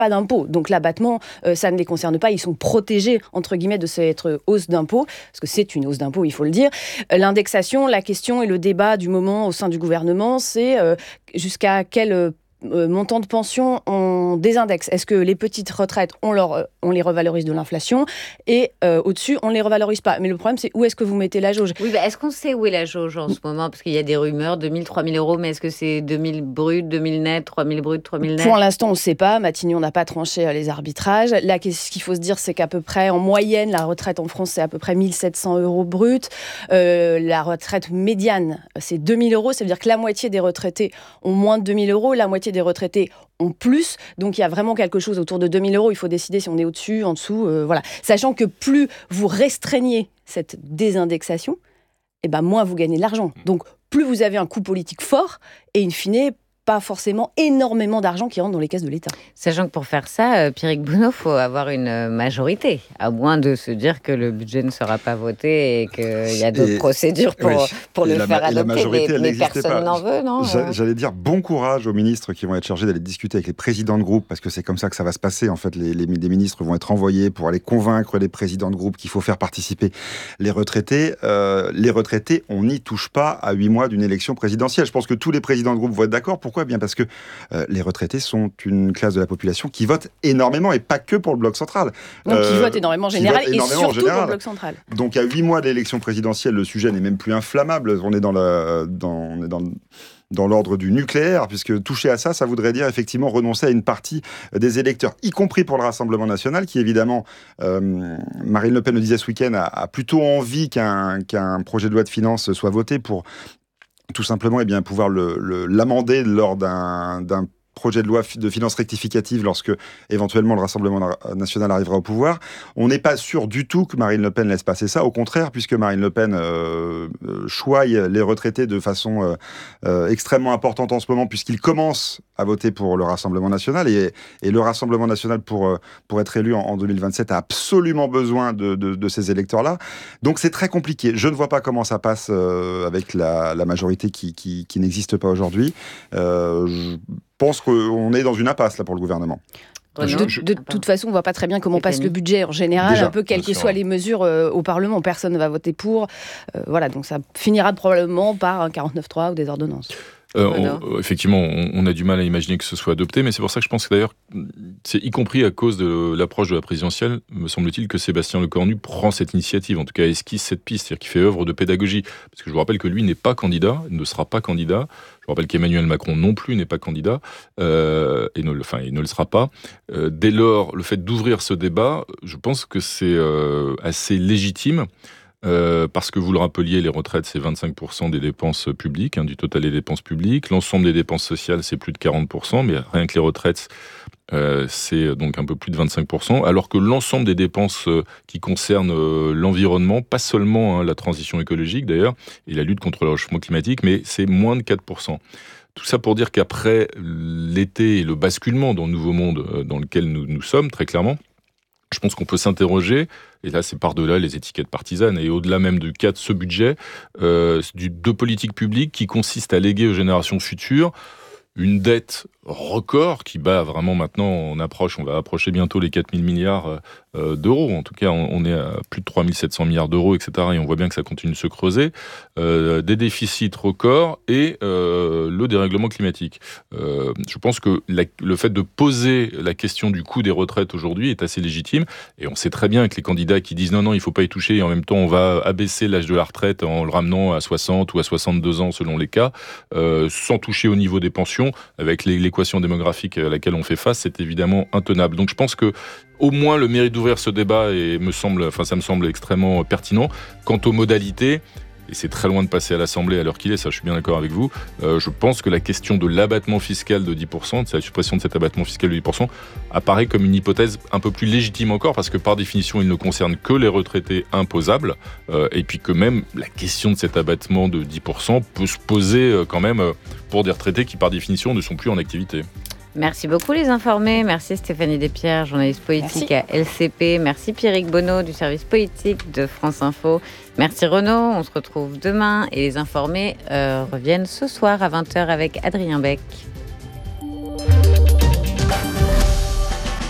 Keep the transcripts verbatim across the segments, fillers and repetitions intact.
pas d'impôt. Donc l'abattement, euh, ça ne les concerne pas. Ils sont protégés, entre guillemets, de cette hausse d'impôt, parce que c'est une hausse d'impôt, il faut le dire. Euh, l'indexation, la question et le débat du moment au sein du gouvernement, c'est euh, jusqu'à quel euh, montant de pension on désindexe. Est-ce que les petites retraites, on, leur, on les revalorise de l'inflation et euh, au-dessus, on ne les revalorise pas. Mais le problème, c'est où est-ce que vous mettez la jauge ? Oui, bah est-ce qu'on sait où est la jauge en ce moment ? Parce qu'il y a des rumeurs, deux mille, trois mille euros, mais est-ce que c'est deux mille bruts, deux mille net, trois mille bruts, trois mille net ? Pour l'instant, on ne sait pas. Matignon n'a pas tranché les arbitrages. Là, ce qu'il faut se dire, c'est qu'à peu près, en moyenne, la retraite en France, c'est à peu près mille sept cents euros brut. Euh, la retraite médiane, c'est deux mille euros. Ça veut dire que la moitié des retraités ont moins de deux mille euros. La moitié des retraités ont plus. Donc, il y a vraiment quelque chose autour de deux mille euros. Il faut décider si on est au-dessus, en dessous. Euh, voilà. Sachant que plus vous restreignez cette désindexation, eh ben, moins vous gagnez de l'argent. Donc, plus vous avez un coût politique fort et, in fine, pas forcément énormément d'argent qui rentre dans les caisses de l'État. Sachant que pour faire ça, euh, Pierrick Bonneau, il faut avoir une majorité, à moins de se dire que le budget ne sera pas voté et qu'il y a d'autres et, procédures pour, oui. pour le la, faire adopter, mais, mais personne pas. n'en veut, non ? J'allais dire bon courage aux ministres qui vont être chargés d'aller discuter avec les présidents de groupe, parce que c'est comme ça que ça va se passer. En fait, les, les, les ministres vont être envoyés pour aller convaincre les présidents de groupe qu'il faut faire participer les retraités. Euh, les retraités, on n'y touche pas à huit mois d'une élection présidentielle. Je pense que tous les présidents de groupe vont être d'accord. Pourquoi ? Bien parce que euh, les retraités sont une classe de la population qui vote énormément, et pas que pour le bloc central. Donc euh, qui vote énormément en général, et surtout général. Pour le bloc central. Donc à huit mois de l'élection présidentielle, le sujet n'est même plus inflammable. On est dans, la, dans, on est dans, dans l'ordre du nucléaire, puisque toucher à ça, ça voudrait dire effectivement renoncer à une partie des électeurs, y compris pour le Rassemblement national, qui évidemment, euh, Marine Le Pen le disait ce week-end, a, a plutôt envie qu'un, qu'un projet de loi de finances soit voté pour tout simplement eh bien, pouvoir le, le, l'amender lors d'un, d'un projet de loi de finances rectificative lorsque éventuellement le Rassemblement national arrivera au pouvoir. On n'est pas sûr du tout que Marine Le Pen laisse passer ça, au contraire, puisque Marine Le Pen euh, choye les retraités de façon euh, euh, extrêmement importante en ce moment, puisqu'il commence à voter pour le Rassemblement national, et, et le Rassemblement national, pour, pour être élu en, en deux mille vingt-sept, a absolument besoin de, de, de ces électeurs-là. Donc c'est très compliqué. Je ne vois pas comment ça passe euh, avec la, la majorité qui, qui, qui n'existe pas aujourd'hui. Euh, je pense qu'on est dans une impasse là pour le gouvernement. De, de, de toute façon, on ne voit pas très bien comment passe le budget en général, Déjà, un peu quelles que soient les mesures euh, au Parlement. Personne ne va voter pour. Euh, voilà, donc ça finira probablement par un quarante-neuf trois ou des ordonnances. Euh, on, effectivement, on, on a du mal à imaginer que ce soit adopté, mais c'est pour ça que je pense que d'ailleurs, c'est y compris à cause de l'approche de la présidentielle, me semble-t-il, que Sébastien Lecornu prend cette initiative, en tout cas esquisse cette piste, c'est-à-dire qu'il fait œuvre de pédagogie. Parce que je vous rappelle que lui n'est pas candidat, ne sera pas candidat. Je vous rappelle qu'Emmanuel Macron non plus n'est pas candidat, euh, et ne, enfin, il ne le sera pas. Euh, dès lors, le fait d'ouvrir ce débat, je pense que c'est euh, assez légitime. Euh, parce que vous le rappeliez, les retraites, c'est vingt-cinq pour cent des dépenses publiques, hein, du total des dépenses publiques. L'ensemble des dépenses sociales, c'est plus de quarante pour cent, mais rien que les retraites, euh, c'est donc un peu plus de vingt-cinq pour cent, alors que l'ensemble des dépenses euh, qui concernent euh, l'environnement, pas seulement hein, la transition écologique d'ailleurs, et la lutte contre le réchauffement climatique, mais c'est moins de quatre pour cent. Tout ça pour dire qu'après l'été et le basculement dans le nouveau monde euh, dans lequel nous, nous sommes, très clairement, je pense qu'on peut s'interroger, et là c'est par-delà les étiquettes partisanes, et au-delà même du cas de ce budget, euh, du, de politique publique qui consiste à léguer aux générations futures une dette record qui bat vraiment maintenant, on approche, on va approcher bientôt les quatre mille milliards euh, d'euros. En tout cas, on, on est à plus de trois mille sept cents milliards d'euros, et cetera. Et on voit bien que ça continue de se creuser. Euh, des déficits records et euh, le dérèglement climatique. Euh, je pense que la, le fait de poser la question du coût des retraites aujourd'hui est assez légitime. Et on sait très bien que les candidats qui disent non, non, il ne faut pas y toucher, et en même temps, on va abaisser l'âge de la retraite en le ramenant à soixante ou à soixante-deux ans selon les cas, euh, sans toucher au niveau des pensions, avec les, l'équation démographique à laquelle on fait face, c'est évidemment intenable. Donc je pense que au moins le mérite d'ouvrir ce débat et me semble, enfin ça me semble extrêmement pertinent. Quant aux modalités, et c'est très loin de passer à l'Assemblée à l'heure qu'il est, ça je suis bien d'accord avec vous, euh, je pense que la question de l'abattement fiscal de dix pour cent, de la suppression de cet abattement fiscal de dix pour cent, apparaît comme une hypothèse un peu plus légitime encore, parce que par définition il ne concerne que les retraités imposables, euh, et puis que même la question de cet abattement de dix pour cent peut se poser euh, quand même euh, pour des retraités qui par définition ne sont plus en activité. Merci beaucoup les informés, merci Stéphanie Despierres, journaliste politique merci. À L C P, merci Pierrick Bonneau du service politique de France Info, merci Renaud, on se retrouve demain et les informés euh, reviennent ce soir à vingt heures avec Adrien Beck.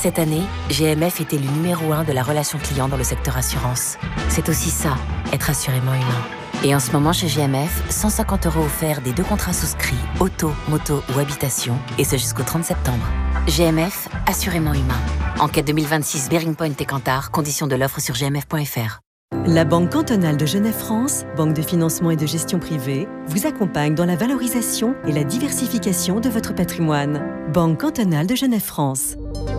Cette année, G M F était le numéro un de la relation client dans le secteur assurance. C'est aussi ça, être assurément humain. Et en ce moment, chez G M F, cent cinquante euros offerts des deux contrats souscrits, auto, moto ou habitation, et ce jusqu'au trente septembre. G M F, assurément humain. Enquête deux mille vingt-six, Bearing Point et Kantar, conditions de l'offre sur g m f point f r. La Banque cantonale de Genève-France, banque de financement et de gestion privée, vous accompagne dans la valorisation et la diversification de votre patrimoine. Banque cantonale de Genève-France.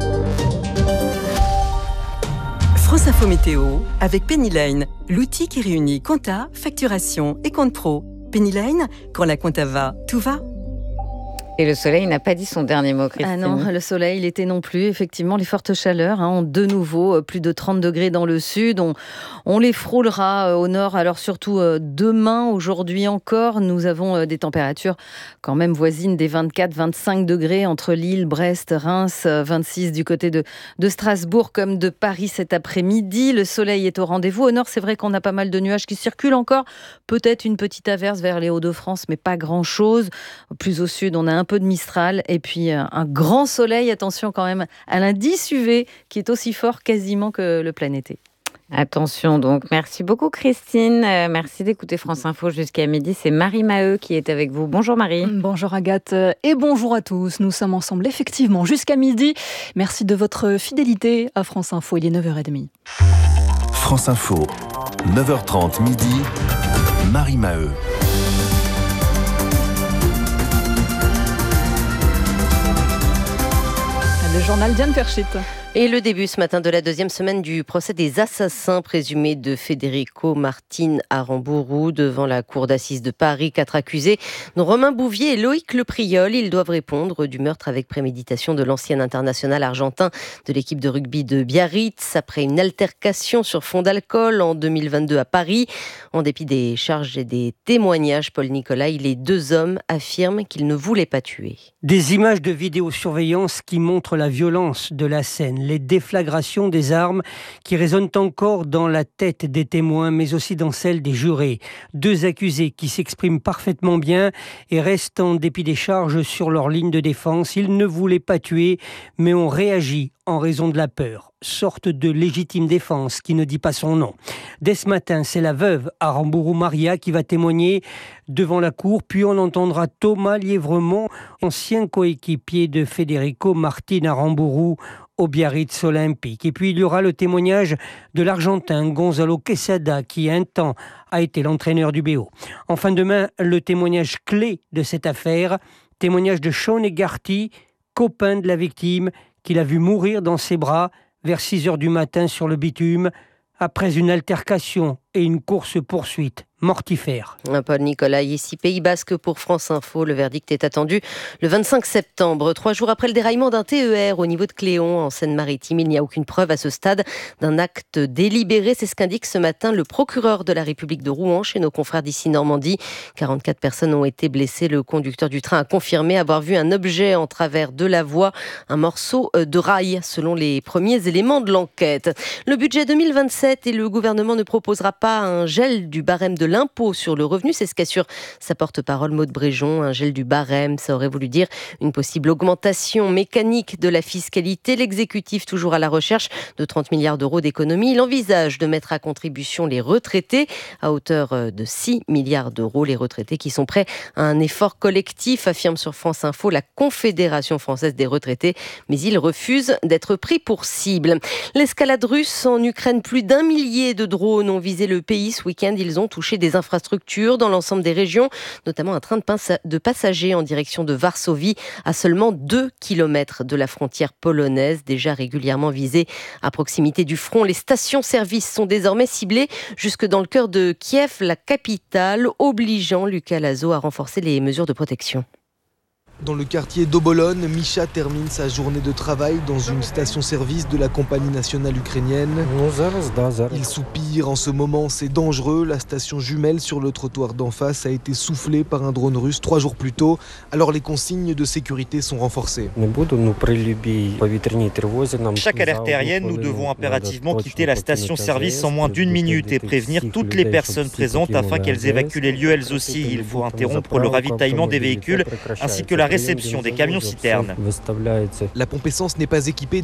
France Info Météo avec Penny Lane, l'outil qui réunit compta, facturation et compte pro. Penny Lane, quand la compta va, tout va. Et le soleil n'a pas dit son dernier mot, Christine. Ah non, le soleil l'été non plus. Effectivement, les fortes chaleurs hein, ont de nouveau plus de trente degrés dans le sud. On, on les frôlera au nord, alors surtout demain, aujourd'hui encore. Nous avons des températures quand même voisines des vingt-quatre à vingt-cinq degrés entre Lille, Brest, Reims, vingt-six du côté de, de Strasbourg comme de Paris cet après-midi. Le soleil est au rendez-vous. Au nord, c'est vrai qu'on a pas mal de nuages qui circulent encore. Peut-être une petite averse vers les Hauts-de-France, mais pas grand-chose. Plus au sud, on a un Un peu de Mistral et puis un grand soleil. Attention quand même à l'indice U V qui est aussi fort quasiment que le plein été. Attention donc. Merci beaucoup Christine. Euh, merci d'écouter France Info jusqu'à midi. C'est Marie Maheu qui est avec vous. Bonjour Marie. Bonjour Agathe et bonjour à tous. Nous sommes ensemble effectivement jusqu'à midi. Merci de votre fidélité à France Info. Il est neuf heures trente. France Info, neuf heures trente midi. Marie Maheu. Le journal Diane Perchit. Et le début ce matin de la deuxième semaine du procès des assassins présumés de Federico Martin Aramburu devant la cour d'assises de Paris. Quatre accusés, dont Romain Bouvier et Loïc Lepriol. Ils doivent répondre du meurtre avec préméditation de l'ancien international argentin de l'équipe de rugby de Biarritz après une altercation sur fond d'alcool en deux mille vingt-deux à Paris. En dépit des charges et des témoignages, Paul Nicolai, les deux hommes affirment qu'ils ne voulaient pas tuer. Des images de vidéosurveillance qui montrent la violence de la scène, les déflagrations des armes qui résonnent encore dans la tête des témoins, mais aussi dans celle des jurés. Deux accusés qui s'expriment parfaitement bien et restent en dépit des charges sur leur ligne de défense. Ils ne voulaient pas tuer, mais ont réagi en raison de la peur. Sorte de légitime défense qui ne dit pas son nom. Dès ce matin, c'est la veuve Aramburu Maria qui va témoigner devant la cour, puis on entendra Thomas Lièvremont, ancien coéquipier de Federico Martin Aramburu au Biarritz Olympique. Et puis il y aura le témoignage de l'Argentin Gonzalo Quesada qui un temps a été l'entraîneur du B O. Enfin demain, le témoignage clé de cette affaire, témoignage de Sean Egarty, copain de la victime, qu'il a vu mourir dans ses bras vers six heures du matin sur le bitume après une altercation et une course-poursuite mortifère. Paul Nicolai, ici Pays Basque pour France Info. Le verdict est attendu le vingt-cinq septembre. Trois jours après le déraillement d'un T E R au niveau de Cléon, en Seine-Maritime, il n'y a aucune preuve à ce stade d'un acte délibéré. C'est ce qu'indique ce matin le procureur de la République de Rouen chez nos confrères d'ici Normandie. quarante-quatre personnes ont été blessées. Le conducteur du train a confirmé avoir vu un objet en travers de la voie, un morceau de rail, selon les premiers éléments de l'enquête. Le budget deux mille vingt-sept et le gouvernement ne proposera pas un gel du barème de l'impôt sur le revenu, c'est ce qu'assure sa porte-parole Maud Bréjon. Un gel du barème, ça aurait voulu dire une possible augmentation mécanique de la fiscalité. L'exécutif, toujours à la recherche de trente milliards d'euros d'économies, il envisage de mettre à contribution les retraités à hauteur de six milliards d'euros. Les retraités qui sont prêts à un effort collectif, affirme sur France Info la Confédération française des retraités, mais ils refusent d'être pris pour cible. L'escalade russe en Ukraine, plus d'un millier de drones ont visé le pays ce week-end. Ils ont touché des infrastructures dans l'ensemble des régions, notamment un train de passagers en direction de Varsovie, à seulement deux kilomètres de la frontière polonaise, déjà régulièrement visée à proximité du front. Les stations-service sont désormais ciblées jusque dans le cœur de Kiev, la capitale, obligeant Lucas Lazo à renforcer les mesures de protection. Dans le quartier d'Obolon, Misha termine sa journée de travail dans une station-service de la compagnie nationale ukrainienne. Il soupire en ce moment, c'est dangereux. La station jumelle sur le trottoir d'en face a été soufflée par un drone russe trois jours plus tôt. Alors les consignes de sécurité sont renforcées. Chaque alerte aérienne, nous devons impérativement quitter la station-service en moins d'une minute et prévenir toutes les personnes présentes afin qu'elles évacuent les lieux elles aussi. Il faut interrompre le ravitaillement des véhicules ainsi que la réception des camions-citernes. La pompe essence n'est pas équipée